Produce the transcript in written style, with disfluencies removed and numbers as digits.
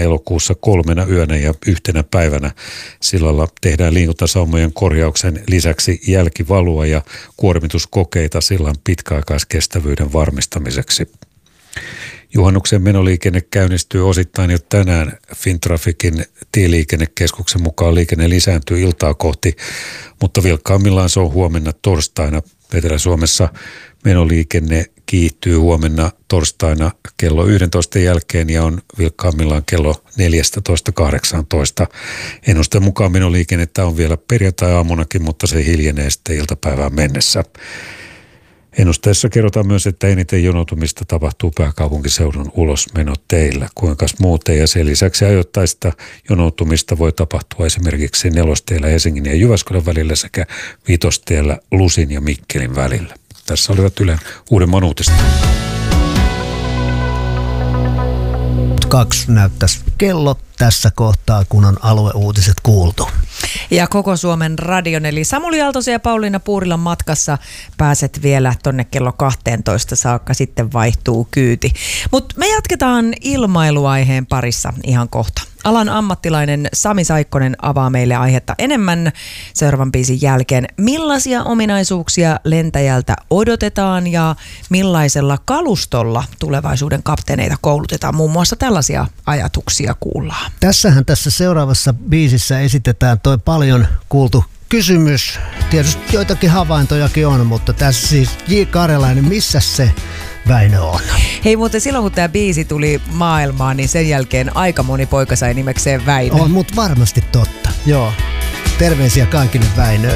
elokuussa 3 yönä ja 1 päivänä. Sillalla tehdään liikuntasaumojen korjauksen lisäksi jälkivalua ja kuormituskokeita sillan pitkäaikaiskestävyyden varmistamiseksi. Juhannuksen menoliikenne käynnistyy osittain jo tänään. Fintraficin tieliikennekeskuksen mukaan liikenne lisääntyy iltaa kohti, mutta vilkkaammillaan se on huomenna torstaina. Etelä-Suomessa menoliikenne kiihtyy huomenna torstaina kello 11 jälkeen ja on vilkkaammillaan kello 14.18. Ennusteen mukaan menoliikennettä on vielä perjantai-aamunakin, mutta se hiljenee sitten iltapäivään mennessä. Ennusteessa kerrotaan myös, että eniten jonoutumista tapahtuu pääkaupunkiseudun ulosmenoteillä. Kuinka muuten ja sen lisäksi ajoittaista jonoutumista voi tapahtua esimerkiksi Nelostiellä Helsingin ja Jyväskylän välillä sekä Vitostiellä Lusin ja Mikkelin välillä. Tässä olivat Ylen uudemman uutiset. 2 näyttäisi kello tässä kohtaa, kun on alueuutiset kuultu. Ja koko Suomen radion, eli Samuli Aaltosen ja Pauliina Puurilan matkassa pääset vielä tonne kello 12 saakka, sitten vaihtuu kyyti. Mutta me jatketaan ilmailuaiheen parissa ihan kohta. Alan ammattilainen Sami Saikkonen avaa meille aihetta enemmän seuraavan biisin jälkeen. Millaisia ominaisuuksia lentäjältä odotetaan ja millaisella kalustolla tulevaisuuden kapteeneita koulutetaan? Muun muassa tällaisia ajatuksia kuullaan. Tässä seuraavassa biisissä esitetään toi paljon kuultu kysymys. Tietysti joitakin havaintojakin on, mutta tässä siis J. Karjalainen, missä se Väinö on? Hei, muuten silloin kun tämä biisi tuli maailmaan, niin sen jälkeen aika moni poika sai nimekseen Väinö. On, mutta varmasti totta. Joo. Terveisiä kaikille Väinöille.